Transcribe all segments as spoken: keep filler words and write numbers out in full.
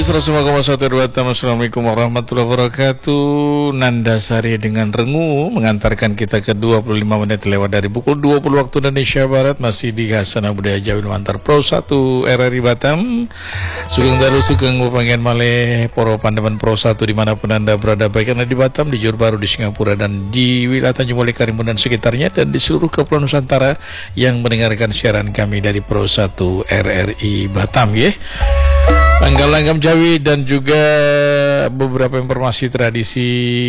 di seratus lima koma satu Batam. Assalamualaikum warahmatullahi wabarakatuh. Nanda Sari dengan Rengu mengantarkan kita ke dua puluh lima menit lewat dari pukul dua puluh waktu Indonesia Barat. Masih di Khasana Budaya Jawa Nuantar Pro satu R R I Batam. Sugeng dalu sugeng pengen malih poro pandaman Pro satu dimanapun Anda berada, baik Anda di Batam, di Johor Bahru, di Singapura, dan di wilayah Tanjung Balai Karimun dan sekitarnya, dan di seluruh Kepulauan Nusantara yang mendengarkan siaran kami dari Pro satu R R I Batam ya. Tanggal langgam Jawi dan juga beberapa informasi tradisi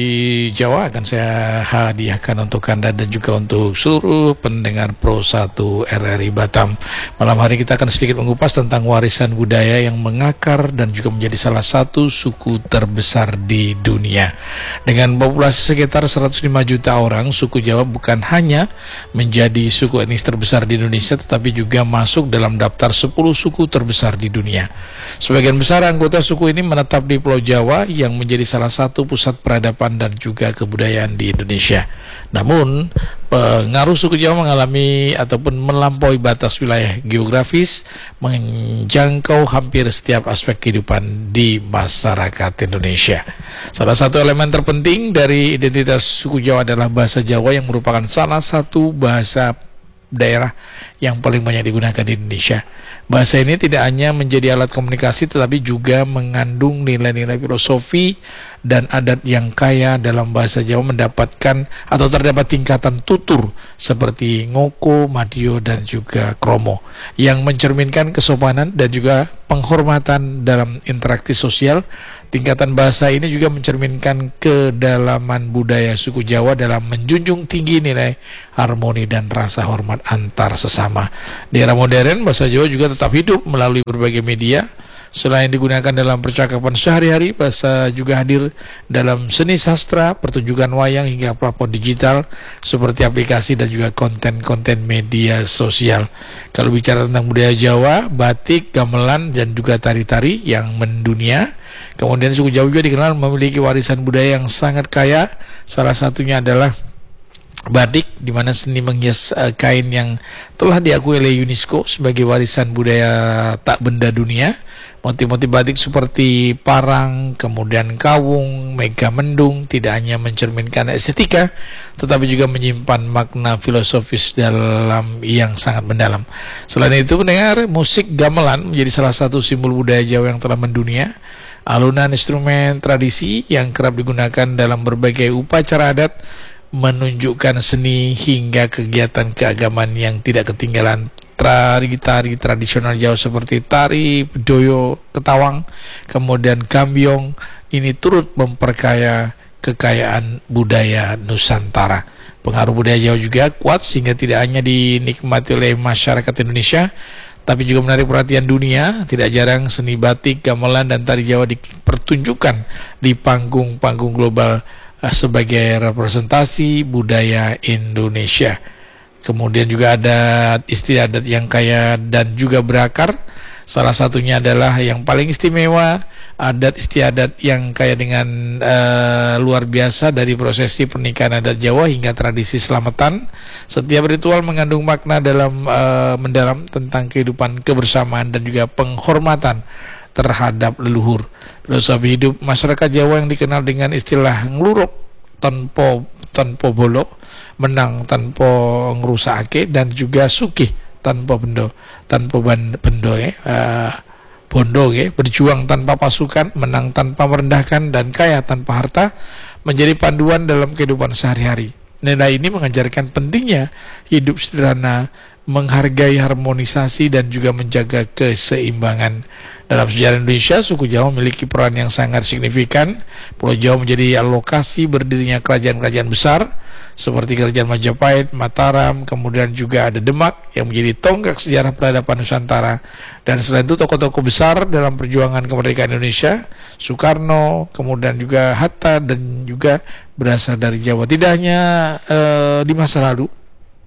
Jawa akan saya hadiahkan untuk Anda dan juga untuk seluruh pendengar Pro satu R R I Batam. Malam hari kita akan sedikit mengupas tentang warisan budaya yang mengakar dan juga menjadi salah satu suku terbesar di dunia. Dengan populasi sekitar seratus lima juta orang, suku Jawa bukan hanya menjadi suku etnis terbesar di Indonesia, tetapi juga masuk dalam daftar sepuluh suku terbesar di dunia. Sebagian besar anggota suku ini menetap di Pulau Jawa yang menjadi salah satu pusat peradaban dan juga kebudayaan di Indonesia. Namun, pengaruh suku Jawa mengalami ataupun melampaui batas wilayah geografis, menjangkau hampir setiap aspek kehidupan di masyarakat Indonesia. Salah satu elemen terpenting dari identitas suku Jawa adalah bahasa Jawa yang merupakan salah satu bahasa daerah yang paling banyak digunakan di Indonesia. Bahasa ini tidak hanya menjadi alat komunikasi, tetapi juga mengandung nilai-nilai filosofi dan adat yang kaya. Dalam bahasa Jawa mendapatkan atau terdapat tingkatan tutur seperti ngoko, madio, dan juga kromo yang mencerminkan kesopanan dan juga penghormatan dalam interaksi sosial. Tingkatan bahasa ini juga mencerminkan kedalaman budaya suku Jawa dalam menjunjung tinggi nilai harmoni dan rasa hormat antar sesama. Di era modern, bahasa Jawa juga tetap hidup melalui berbagai media. Selain digunakan dalam percakapan sehari-hari, bahasa juga hadir dalam seni sastra, pertunjukan wayang, hingga platform digital seperti aplikasi dan juga konten-konten media sosial. Kalau bicara tentang budaya Jawa, batik, gamelan, dan juga tari-tari yang mendunia. Kemudian suku Jawa juga dikenal memiliki warisan budaya yang sangat kaya. Salah satunya adalah batik, di mana seni menghias uh, kain yang telah diakui oleh UNESCO sebagai warisan budaya tak benda dunia. Motif-motif batik seperti parang, kemudian kawung, mega mendung tidak hanya mencerminkan estetika, tetapi juga menyimpan makna filosofis dalam yang sangat mendalam. Selain itu, pendengar, musik gamelan menjadi salah satu simbol budaya Jawa yang telah mendunia. Alunan instrumen tradisi yang kerap digunakan dalam berbagai upacara adat menunjukkan seni hingga kegiatan keagamaan yang tidak ketinggalan. Tari-tari tradisional Jawa seperti tari, bedoyo, ketawang, kemudian gambyong ini turut memperkaya kekayaan budaya Nusantara. Pengaruh budaya Jawa juga kuat sehingga tidak hanya dinikmati oleh masyarakat Indonesia, tapi juga menarik perhatian dunia. Tidak jarang seni batik, gamelan, dan tari Jawa dipertunjukkan di panggung-panggung global sebagai representasi budaya Indonesia. Kemudian juga ada istiadat yang kaya dan juga berakar. Salah satunya adalah yang paling istimewa, adat istiadat yang kaya dengan uh, luar biasa, dari prosesi pernikahan adat Jawa hingga tradisi selamatan. Setiap ritual mengandung makna dalam uh, mendalam tentang kehidupan kebersamaan dan juga penghormatan terhadap leluhur. Filosofi hidup masyarakat Jawa yang dikenal dengan istilah ngluruk tanpa tanpa bolo, menang tanpa ngerusake, dan juga sugih tanpa bendo, tanpa bendo ya, uh, bondo ya, berjuang tanpa pasukan, menang tanpa merendahkan, dan kaya tanpa harta, menjadi panduan dalam kehidupan sehari-hari. Nilai ini mengajarkan pentingnya hidup sederhana, menghargai harmonisasi, dan juga menjaga keseimbangan. Dalam sejarah Indonesia, suku Jawa memiliki peran yang sangat signifikan. Pulau Jawa menjadi lokasi berdirinya kerajaan-kerajaan besar seperti Kerajaan Majapahit, Mataram, kemudian juga ada Demak yang menjadi tonggak sejarah peradaban Nusantara. Dan selain itu, tokoh-tokoh besar dalam perjuangan kemerdekaan Indonesia, Soekarno, kemudian juga Hatta, dan juga berasal dari Jawa. Tidak hanya uh, di masa lalu,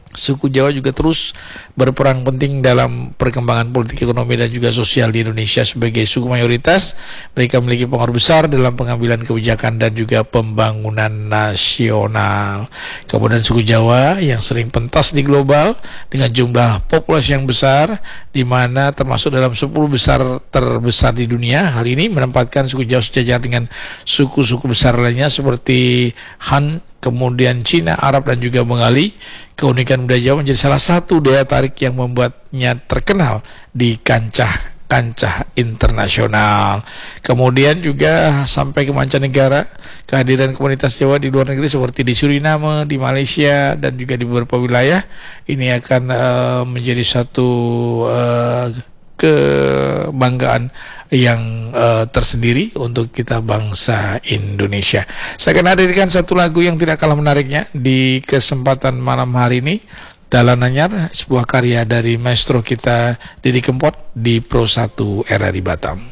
Suku Jawa juga terus berperan penting dalam perkembangan politik ekonomi dan juga sosial di Indonesia. Sebagai suku mayoritas, mereka memiliki pengaruh besar dalam pengambilan kebijakan dan juga pembangunan nasional. Kemudian suku Jawa yang sering pentas di global dengan jumlah populasi yang besar, di mana termasuk dalam sepuluh besar terbesar di dunia. Hal ini menempatkan suku Jawa sejajar dengan suku-suku besar lainnya seperti Han, kemudian Cina, Arab, dan juga Bengali. Keunikan budaya Jawa menjadi salah satu daya tarik yang membuatnya terkenal di kancah-kancah internasional. Kemudian juga sampai ke mancanegara, kehadiran komunitas Jawa di luar negeri seperti di Suriname, di Malaysia, dan juga di beberapa wilayah ini akan uh, menjadi satu uh, kebanggaan yang uh, tersendiri untuk kita bangsa Indonesia. Saya akan hadirkan satu lagu yang tidak kalah menariknya di kesempatan malam hari ini. Dalan Anyar, sebuah karya dari maestro kita Didi Kempot di Pro satu R R I Batam.